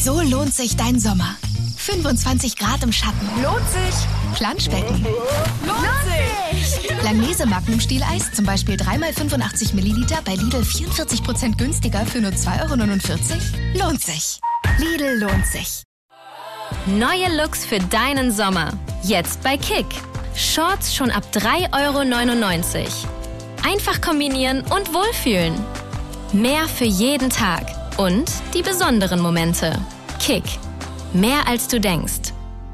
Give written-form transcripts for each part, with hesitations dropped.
So lohnt sich dein Sommer. 25 Grad im Schatten. Lohnt sich. Planschbecken. Lohnt sich. Langnese Magnum-Stieleis, zum Beispiel 3x85 Milliliter bei Lidl 44% günstiger für nur 2,49 €. Lohnt sich. Lidl lohnt sich. Neue Looks für deinen Sommer. Jetzt bei Kick. Shorts schon ab 3,99 €. Einfach kombinieren und wohlfühlen. Mehr für jeden Tag. Und die besonderen Momente. Kick. Mehr als du denkst.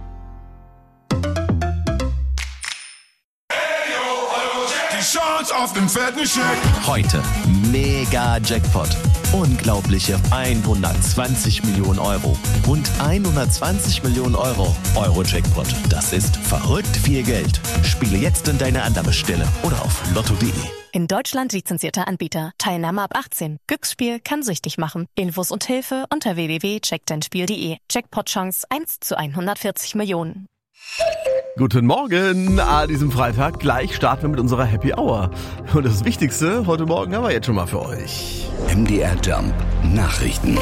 Die Chance auf den fetten Scheck. Heute mega Jackpot. Unglaubliche 120 Millionen Euro. Rund 120 Millionen Euro. Euro-Jackpot. Das ist verrückt viel Geld. Spiele jetzt in deine Annahmestelle oder auf lotto.de. In Deutschland lizenzierter Anbieter. Teilnahme ab 18. Glücksspiel kann süchtig machen. Infos und Hilfe unter www.checkdeinspiel.de. Jackpot-Chance 1 zu 140 Millionen. Guten Morgen an diesem Freitag. Gleich starten wir mit unserer Happy Hour. Und das Wichtigste heute Morgen haben wir jetzt schon mal für euch. MDR Jump Nachrichten.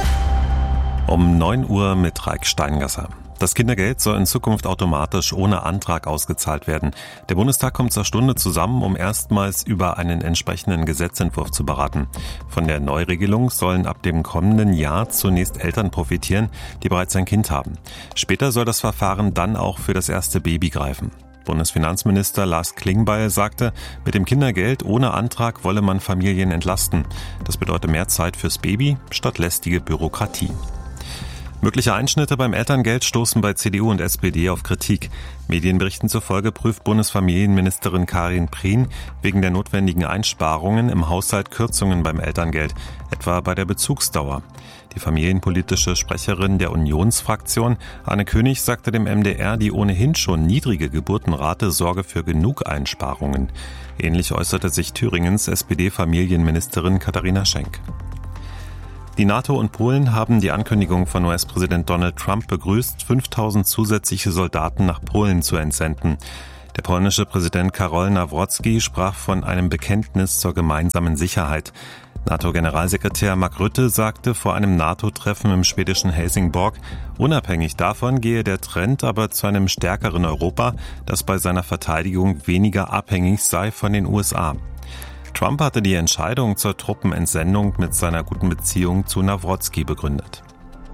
Um 9 Uhr mit Raik Steingasser. Das Kindergeld soll in Zukunft automatisch ohne Antrag ausgezahlt werden. Der Bundestag kommt zur Stunde zusammen, um erstmals über einen entsprechenden Gesetzentwurf zu beraten. Von der Neuregelung sollen ab dem kommenden Jahr zunächst Eltern profitieren, die bereits ein Kind haben. Später soll das Verfahren dann auch für das erste Baby greifen. Bundesfinanzminister Lars Klingbeil sagte, mit dem Kindergeld ohne Antrag wolle man Familien entlasten. Das bedeutet mehr Zeit fürs Baby statt lästige Bürokratie. Mögliche Einschnitte beim Elterngeld stoßen bei CDU und SPD auf Kritik. Medienberichten zufolge prüft Bundesfamilienministerin Karin Prien wegen der notwendigen Einsparungen im Haushalt Kürzungen beim Elterngeld, etwa bei der Bezugsdauer. Die familienpolitische Sprecherin der Unionsfraktion, Anne König, sagte dem MDR, die ohnehin schon niedrige Geburtenrate sorge für genug Einsparungen. Ähnlich äußerte sich Thüringens SPD-Familienministerin Katharina Schenk. Die NATO und Polen haben die Ankündigung von US-Präsident Donald Trump begrüßt, 5000 zusätzliche Soldaten nach Polen zu entsenden. Der polnische Präsident Karol Nawrocki sprach von einem Bekenntnis zur gemeinsamen Sicherheit. NATO-Generalsekretär Mark Rutte sagte vor einem NATO-Treffen im schwedischen Helsingborg, unabhängig davon gehe der Trend aber zu einem stärkeren Europa, das bei seiner Verteidigung weniger abhängig sei von den USA. Trump hatte die Entscheidung zur Truppenentsendung mit seiner guten Beziehung zu Nawrocki begründet.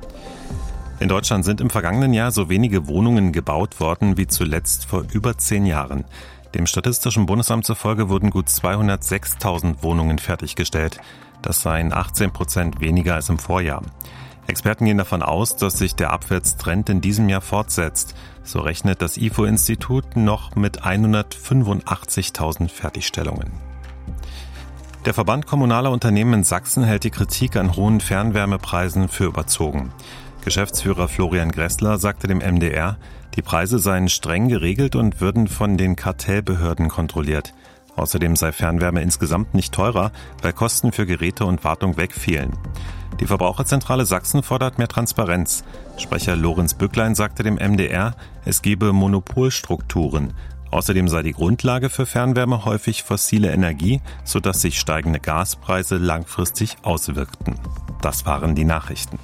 In Deutschland sind im vergangenen Jahr so wenige Wohnungen gebaut worden wie zuletzt vor über 10 Jahren. Dem Statistischen Bundesamt zufolge wurden gut 206.000 Wohnungen fertiggestellt. Das seien 18% weniger als im Vorjahr. Experten gehen davon aus, dass sich der Abwärtstrend in diesem Jahr fortsetzt. So rechnet das IFO-Institut noch mit 185.000 Fertigstellungen. Der Verband kommunaler Unternehmen in Sachsen hält die Kritik an hohen Fernwärmepreisen für überzogen. Geschäftsführer Florian Gressler sagte dem MDR, die Preise seien streng geregelt und würden von den Kartellbehörden kontrolliert. Außerdem sei Fernwärme insgesamt nicht teurer, weil Kosten für Geräte und Wartung wegfielen. Die Verbraucherzentrale Sachsen fordert mehr Transparenz. Sprecher Lorenz Bücklein sagte dem MDR, es gebe Monopolstrukturen. Außerdem sei die Grundlage für Fernwärme häufig fossile Energie, sodass sich steigende Gaspreise langfristig auswirkten. Das waren die Nachrichten.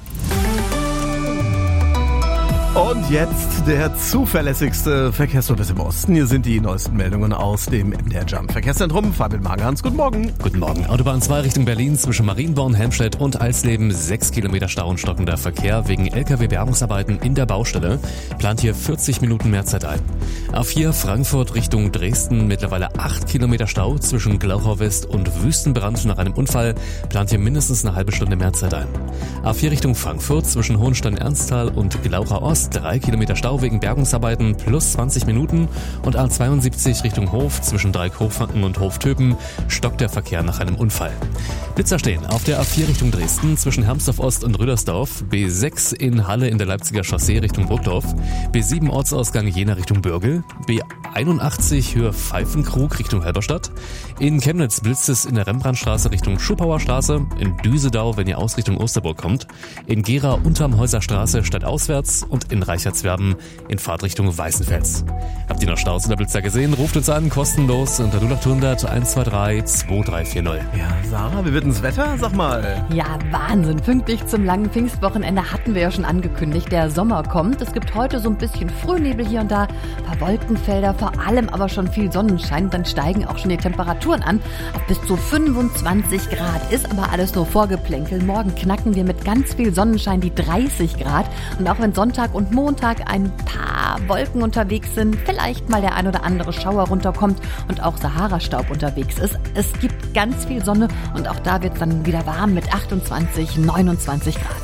Und jetzt der zuverlässigste Verkehrsservice im Osten. Hier sind die neuesten Meldungen aus dem MDR Jump Verkehrszentrum. Fabian Magerhans, guten Morgen. Guten Morgen. Autobahn 2 Richtung Berlin zwischen Marienborn, Helmstedt und Alsleben. 6 Kilometer Stau und stockender Verkehr wegen LKW-Bergungsarbeiten in der Baustelle. Plant hier 40 Minuten mehr Zeit ein. A4 Frankfurt Richtung Dresden. Mittlerweile 8 Kilometer Stau zwischen Glauchau West und Wüstenbrand nach einem Unfall. Plant hier mindestens eine halbe Stunde mehr Zeit ein. A4 Richtung Frankfurt zwischen Hohenstein-Ernsthal und Glauchau Ost. 3 Kilometer Stau wegen Bergungsarbeiten plus 20 Minuten und A72 Richtung Hof zwischen Dreieck-Hochfranken und Hof-Töpen stockt der Verkehr nach einem Unfall. Blitzer stehen auf der A4 Richtung Dresden zwischen Hermsdorf Ost und Rüdersdorf, B6 in Halle in der Leipziger Chaussee Richtung Burgdorf, B7 Ortsausgang Jena Richtung Bürgel, B81 Höhe Pfeifenkrug Richtung Halberstadt, in Chemnitz blitzt es in der Rembrandtstraße Richtung Schupauer Straße, in Düsedau, wenn ihr aus Richtung Osterburg kommt, in Gera unterm Häuser Straße stadtauswärts und in Reichertswerden in Fahrtrichtung Weißenfels. Habt ihr noch Staus oder Blitzer gesehen? Ruft uns an, kostenlos unter 0800 123 2340. Ja, Sarah, wie wird denn das Wetter? Sag mal. Ja, Wahnsinn. Pünktlich zum langen Pfingstwochenende hatten wir ja schon angekündigt, der Sommer kommt. Es gibt heute so ein bisschen Frühnebel hier und da, ein paar Wolkenfelder, vor allem aber schon viel Sonnenschein. Dann steigen auch schon die Temperaturen an auf bis zu 25 Grad. Ist aber alles nur Vorgeplänkel. Morgen knacken wir mit ganz viel Sonnenschein die 30 Grad. Und auch wenn Sonntag und Montag ein paar Wolken unterwegs sind, vielleicht mal der ein oder andere Schauer runterkommt und auch Sahara-Staub unterwegs ist. Es gibt ganz viel Sonne und auch da wird es dann wieder warm mit 28, 29 Grad.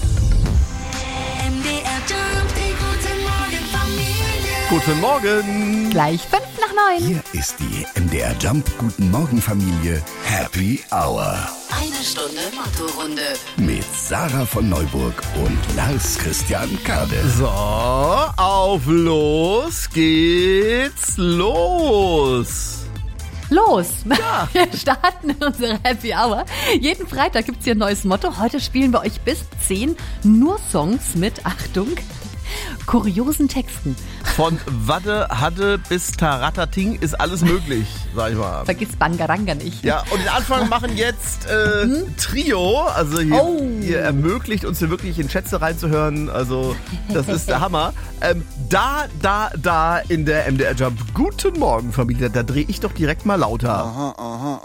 Guten Morgen. Gleich 5 nach 9. Hier ist die MDR Jump Guten Morgen Familie Happy Hour. Eine Stunde Motto-Runde. Mit Sarah von Neuburg und Lars Christian Kade. So, auf los geht's los. Los! Ja. Wir starten in unsere Happy Hour. Jeden Freitag gibt's hier ein neues Motto. Heute spielen wir euch bis 10 nur Songs mit, Achtung, kuriosen Texten. Von Wadde, Hadde bis Taratating ist alles möglich, sag ich mal. Vergiss Bangaranga nicht. Ja, und den Anfang machen jetzt Trio. Also ihr ermöglicht uns hier wirklich in Schätze reinzuhören. Also das ist der Hammer. Da in der MDR Jump. Guten Morgen, Familie. Da drehe ich doch direkt mal lauter. Aha, aha.